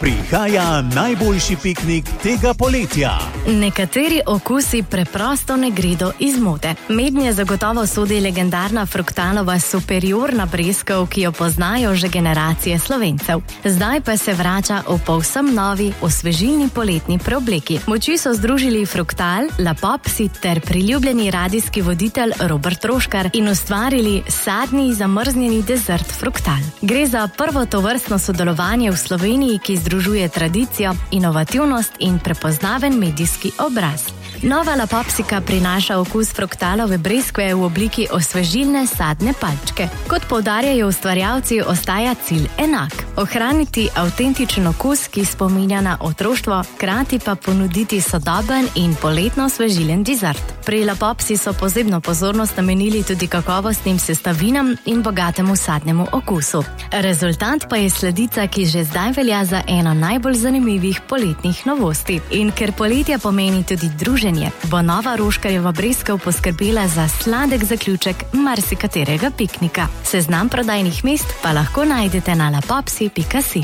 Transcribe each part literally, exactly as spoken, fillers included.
Prihaja najboljši piknik tega poletja. Nekateri okusi preprosto ne gredo iz mode. Mednje zagotovo sodi legendarna fruktalova superiorna breskev, ki jo poznajo že generacije Slovencev. Zdaj pa se vrača v povsem novi, osvežilni poletni preobleki. Moči so združili fruktal, lapopsi ter priljubljeni radijski voditelj Robert Roškar in ustvarili sadni zamrznjeni dezert fruktal. Gre za prvo tovrstno sodelovanje v Sloveniji, ki združuje tradicijo, inovativnost in prepoznaven medijski obraz. Nova lapopsika prinaša okus fruktalove breskve v obliki osvežilne sadne palčke. Kot poudarjajo ustvarjalci, ostaja cilj enak. Ohraniti avtentičen okus, ki spominja na otroštvo, hkrati pa ponuditi sodoben in poletno osvežilen dezert. Pri lapopsi so posebno pozornost namenili tudi kakovostnim sestavinam in bogatemu sadnemu okusu. Rezultat pa je sladica, ki že zdaj velja za eno najbolj zanimivih poletnih novosti. In ker poletja pomeni tudi druženje, bo nova Roškarjeva breskev poskrbela za sladek zaključek marsikaterega piknika. Seznam prodajnih mest pa lahko najdete na lapopsi pika si.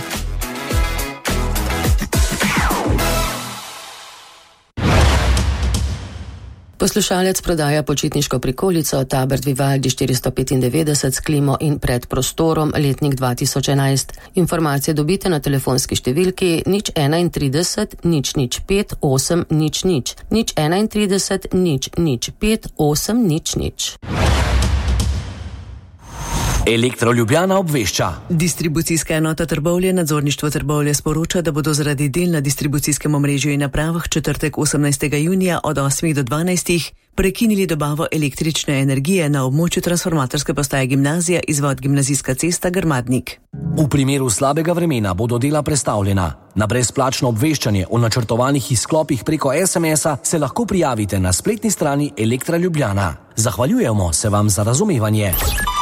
Poslušalec prodaja počitniško prikolico Tabert Vivaldi štiristo petindevetdeset s klimo in predprostorom, letnik dva tisoč enajst. Informacije dobite na telefonski številki nič enaintrideset nič nič pet osem nič nič, nič enaintrideset nič nič pet osem nič nič. Elektro Ljubljana obvešča. Distribucijska enota Trbovlje, nadzorništvo Trbovlje sporoča, da bodo zaradi del na distribucijskem omrežju in napravah četrtek osemnajstega junija od osmih do dvanajstih prekinili dobavo električne energije na območju transformatorske postaje gimnazija izvod Gimnazijska cesta Grmadnik. V primeru slabega vremena bodo dela prestavljena. Na brezplačno obveščanje o načrtovanih izklopih preko es em es-a se lahko prijavite na spletni strani Elektra Ljubljana. Zahvaljujemo se vam za razumevanje.